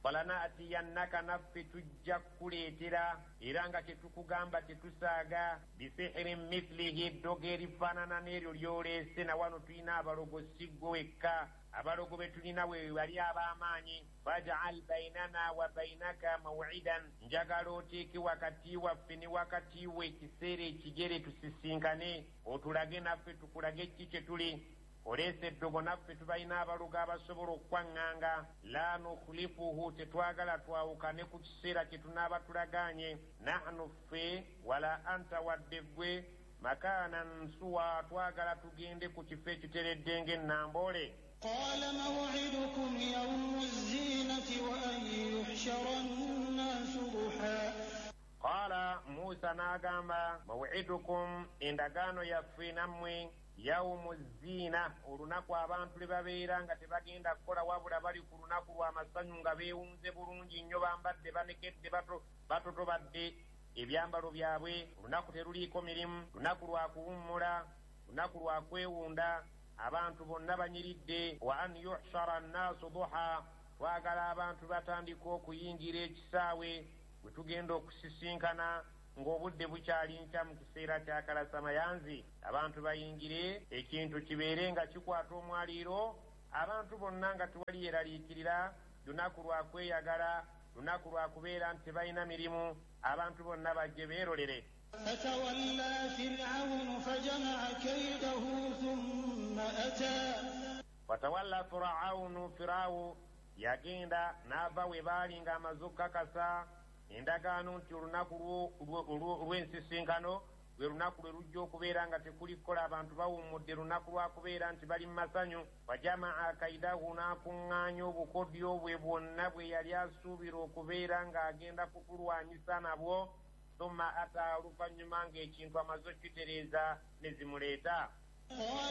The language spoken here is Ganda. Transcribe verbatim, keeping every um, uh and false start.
falanatiyannaka naffe tujja kuleetera era nga tetukugamba tetusaaga bisihirin mithlihi eddogo erifaanana n'eryo lyoleese na wano tulina abalogo siggo wekka abalogo be tulina we bali ab'amaanyi faj'al bainana wa bainaka maw'idan njagala oteeke wakati waffe ne wakati we ekiseera ekigere tusisinkane otulage naffe tukulage ki kye tuli oleese eddogo naffe tubalina abalogo abasobola okwaŋŋanga la nukhlifuhu tetwagala twawukane ku kiseera kye tunaaba tulagaanye nahnu ffe wala anta wadde ggwe makaanan suwa twagala tugende ku kifo ekiteredde ng'ennamboole. قال موعدكم يوم الزينة وأن يحشر الناس ضحى. قال موسى ناغاما موعدكم endagaano yaffe nammwe yawmu zziina olunaku abantu lwe babeera nga tebagenda kukola wabula bali ku lunaku lw'amasanyu nga beewunze bulungi nnyo bambadde banekedde batotobadde ebyambalo byabwe olunaku teruliiko mirimu lunaku lwa kuwummula lunaku lwa kwewunda abantu bonna banyiridde wa an yuhshara nnaasu duha twagala abantu batandika okuyingira ekisaawe bwe tugenda okusisinkana ng'obudde bukyali nkya mu kiseera kya kalasamayanzi abantu bayingire ekintu kibeere nga kikwata omwaliiro abantu bonna nga tewali yeraliikirira lunaku lwa kweyagala lunaku lwa kubeera nti tebalina mirimu abantu bonna bajje beerolere. فتولى فرعون فجمع كيده ثم أتى. فتولى فرعون فرعون yagenda n'ava we baali ng'amaze okukakasa endagaano nti olunaku lw'ensisinkano lwe lunaku lwe lujja okubeera nga tekuli kukola abantu bawummudde lunaku lwa kubeera nti bali mu masanyu. wajamaa kaidahu n'akuŋŋaanya obukodyo bwe bwonna bwe yali asuubira okubeera ng'agenda kukulwanyisa nabwo. thumma ata oluvannyuma ng'ekintu amaze okitereeza ne zimuleeta.